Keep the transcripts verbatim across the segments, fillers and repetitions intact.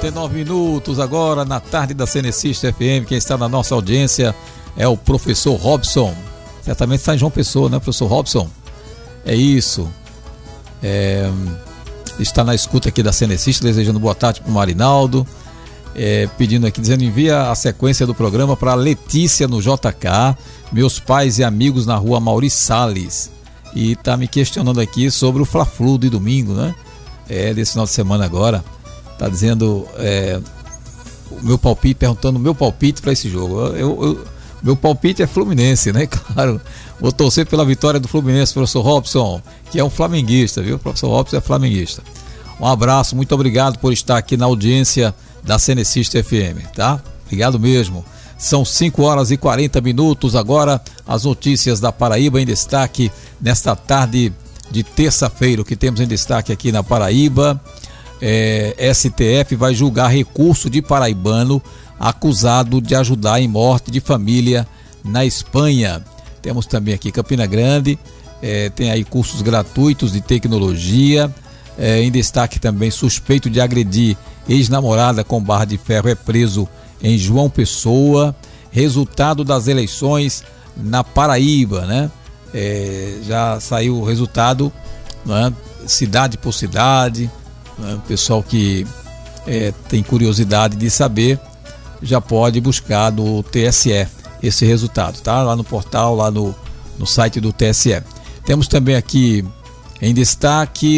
quarenta e nove minutos agora na tarde da Cenecista F M. Quem está na nossa audiência é o professor Robson. Certamente está em João Pessoa, né, professor Robson? É isso. É, está na escuta aqui da Cenecista, desejando boa tarde para o Marinaldo. É, pedindo aqui, dizendo, envia a sequência do programa para Letícia no J K, meus pais e amigos na rua Maurício Salles. E está me questionando aqui sobre o Fla-Flu de domingo, né? É, desse final de semana agora. Tá dizendo é, o meu palpite, perguntando o meu palpite para esse jogo. Eu, eu, meu palpite é Fluminense, né? Claro, vou torcer pela vitória do Fluminense, professor Robson, que é um flamenguista, viu? O professor Robson é flamenguista. Um abraço, muito obrigado por estar aqui na audiência da Cenecista F M, tá? Obrigado mesmo. São cinco horas e quarenta minutos agora, as notícias da Paraíba em destaque nesta tarde de terça-feira. O que temos em destaque aqui na Paraíba: é, S T F vai julgar recurso de paraibano acusado de ajudar em morte de família na Espanha. Temos também aqui Campina Grande, é, tem aí cursos gratuitos de tecnologia. É, em destaque também, suspeito de agredir ex-namorada com barra de ferro é preso em João Pessoa. Resultado das eleições na Paraíba, né? É, já saiu o resultado, né? Cidade por cidade, né? O pessoal que é, tem curiosidade de saber já pode buscar no T S E esse resultado, tá? Lá no portal, lá no, no site do T S E. Temos também aqui em destaque,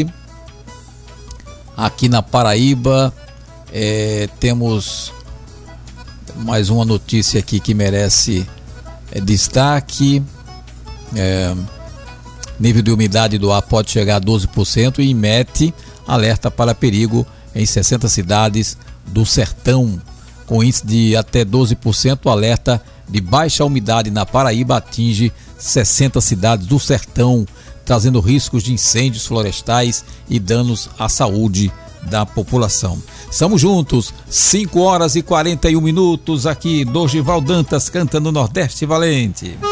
aqui na Paraíba, é, temos mais uma notícia aqui que merece é, destaque. É, nível de umidade do ar pode chegar a doze por cento e INMET alerta para perigo em sessenta cidades do sertão. Com índice de até doze por cento, o alerta de baixa umidade na Paraíba atinge sessenta cidades do sertão, trazendo riscos de incêndios florestais e danos à saúde da população. Estamos juntos, cinco horas e quarenta e um minutos aqui, Dorival Dantas canta no Nordeste Valente.